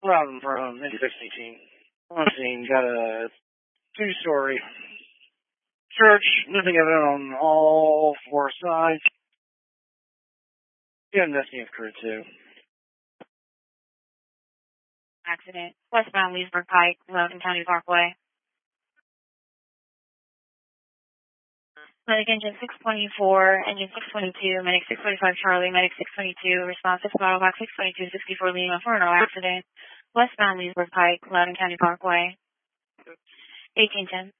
Routing from 9618. On scene, got a two-story church, living of it on all four sides. You have an SDF crew too. Accident. Westbound Leesburg Pike, Loudon County Parkway. Medic engine 624, engine 622, medic 625 Charlie, medic 622, response 6 Bottle Box 622, 64 Lima for an accident. Westbound Leesburg Pike, Loudon County Parkway. 1810.